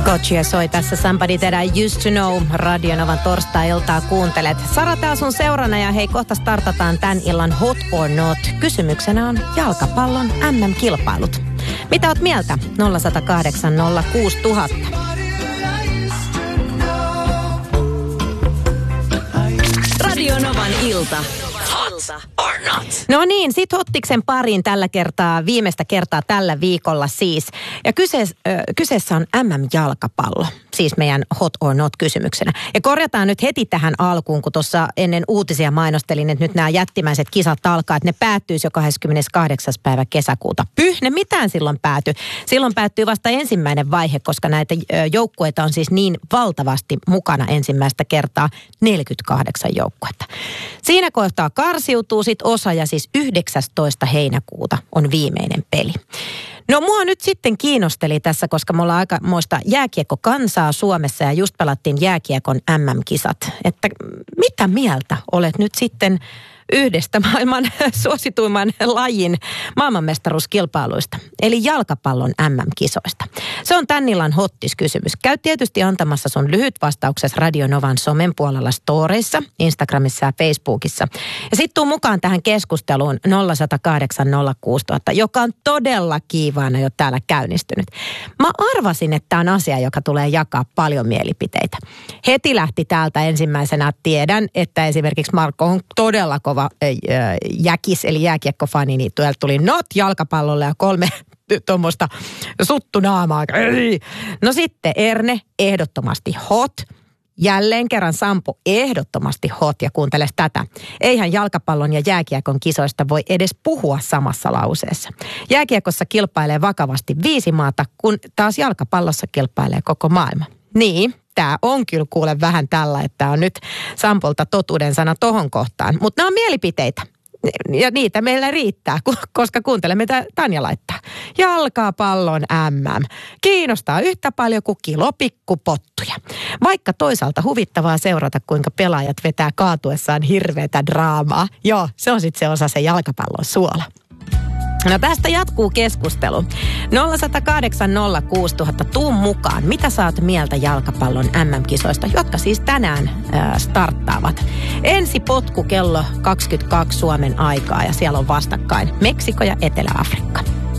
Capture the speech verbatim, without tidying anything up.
Gotcha soi tässä Somebody That I Used To Know. Radionovan torstai-iltaa kuuntelet. Sara tää sun seurana ja hei, kohta startataan tän illan Hot or Not. Kysymyksenä on jalkapallon äm äm-kilpailut. Mitä oot mieltä? nolla yksi nolla kahdeksan nolla kuusi nolla nolla nolla. Radionovan ilta. Hot or not? No niin, sit Hottiksen pariin tällä kertaa, viimeistä kertaa tällä viikolla siis. Ja kysees, äh, kyseessä on äm äm-jalkapallo, siis meidän Hot or not -kysymyksenä. Ja korjataan nyt heti tähän alkuun, kun tuossa ennen uutisia mainostelin, että nyt nämä jättimäiset kisat alkaa, että ne päättyisi jo kahdeskymmeneskahdeksas päivä kesäkuuta. Pyh, ne mitään silloin pääty. Silloin päättyy vasta ensimmäinen vaihe, koska näitä joukkueita on siis niin valtavasti mukana ensimmäistä kertaa, neljäkymmentäkahdeksan joukkuetta. Siinä kohtaa karsiutuu sit osa ja siis yhdeksästoista heinäkuuta on viimeinen peli. No mua nyt sitten kiinnosteli tässä, koska me ollaan aikamoista jääkiekko-kansaa Suomessa ja just pelattiin jääkiekon äm äm-kisat. Että mitä mieltä olet nyt sitten yhdestä maailman suosituimman lajin maailmanmestaruuskilpailuista, eli jalkapallon äm äm-kisoista. Se on tän illan hottis-kysymys. Käy tietysti antamassa sun lyhyt vastauksessa Radionovan somen puolella storeissa, Instagramissa ja Facebookissa. Ja sit tuu mukaan tähän keskusteluun nolla yksi nolla kahdeksan nolla kuusi nolla nolla nolla, joka on todella kiivaana jo täällä käynnistynyt. Mä arvasin, että tämä on asia, joka tulee jakaa paljon mielipiteitä. Heti lähti täältä ensimmäisenä, tiedän, että esimerkiksi Marko on todella kova jäkis, eli jääkiekkofani, niin tuolta tuli not jalkapallolle ja kolme tuommoista suttunaamaa. No sitten Erne, ehdottomasti hot. Jälleen kerran Sampo, ehdottomasti hot, ja kuunteles tätä. Eihän jalkapallon ja jääkiekon kisoista voi edes puhua samassa lauseessa. Jääkiekossa kilpailee vakavasti viisi maata, kun taas jalkapallossa kilpailee koko maailma. Niin, tämä on kyllä kuule vähän tällä, että on nyt Sampolta totuuden sana tohon kohtaan. Mutta nämä on mielipiteitä. Ja niitä meillä riittää, koska kuuntelemme, mitä Tanja laittaa. Jalkapallon äm äm. Kiinnostaa yhtä paljon kuin kilopikkupottuja. Vaikka toisaalta huvittavaa seurata, kuinka pelaajat vetää kaatuessaan hirveätä draamaa. Joo, se on sitten se osa se jalkapallon suola. No tästä jatkuu keskustelu. nolla yksi nolla kahdeksan nolla kuusi nolla nolla nolla, tuu mukaan. Mitä saat mieltä jalkapallon äm äm-kisoista, jotka siis tänään äh, starttaavat? Ensi potku kello kaksikymmentäkaksi Suomen aikaa ja siellä on vastakkain Meksiko ja Etelä-Afrikka.